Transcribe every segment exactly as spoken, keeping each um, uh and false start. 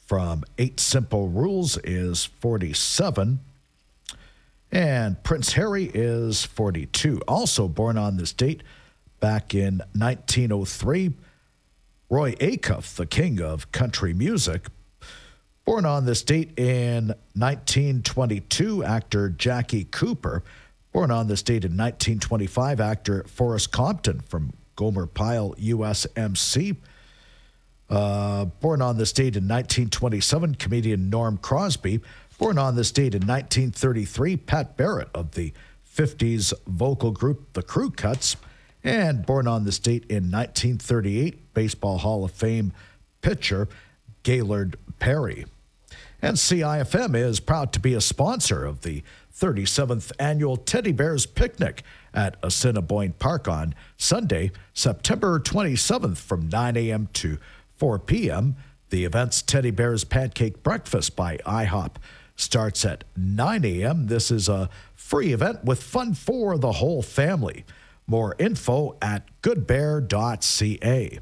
from Eight Simple Rules is forty-seven. And Prince Harry is forty-two. Also born on this date back in nineteen oh three, Roy Acuff, the king of country music. Born on this date in nineteen twenty-two, actor Jackie Cooper. Born on this date in nineteen twenty-five, actor Forrest Compton from Gomer Pyle U S M C. Uh, born on this date in nineteen twenty-seven, comedian Norm Crosby. Born on this date in nineteen thirty-three, Pat Barrett of the fifties vocal group The Crew Cuts. And born on this date in nineteen thirty-eight, Baseball Hall of Fame pitcher Gaylord Perry. And C I F M is proud to be a sponsor of the thirty-seventh Annual Teddy Bears Picnic at Assiniboine Park on Sunday, September twenty-seventh from nine a.m. to four p.m. The event's Teddy Bears Pancake Breakfast by IHOP starts at nine a.m. This is a free event with fun for the whole family. More info at good bear dot c a.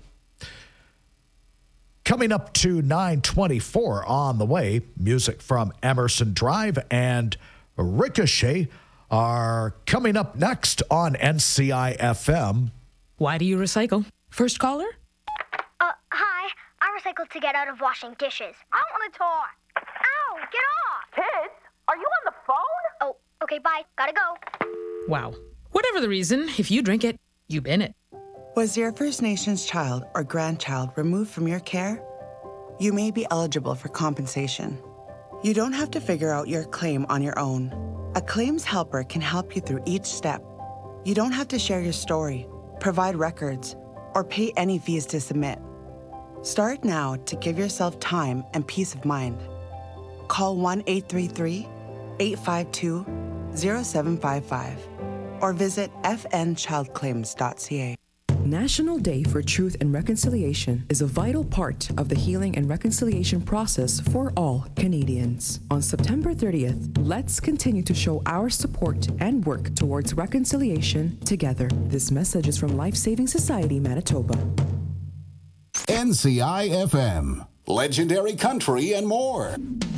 Coming up to nine twenty-four on the way, music from Emerson Drive and Ricochet are coming up next on N C I F M. Why do you recycle? First caller? Uh, hi. I recycle to get out of washing dishes. I want to talk. Ow, get off! Kids, are you on the phone? Oh, okay, bye. Gotta go. Wow. Whatever the reason, if you drink it, you bin it. Was your First Nations child or grandchild removed from your care? You may be eligible for compensation. You don't have to figure out your claim on your own. A claims helper can help you through each step. You don't have to share your story, provide records, or pay any fees to submit. Start now to give yourself time and peace of mind. Call one eight three three, eight five two, zero seven five five or visit f n child claims dot c a. National Day for Truth and Reconciliation is a vital part of the healing and reconciliation process for all Canadians. On September thirtieth, let's continue to show our support and work towards reconciliation together. This message is from Life Saving Society, Manitoba. N C I F M, legendary country and more.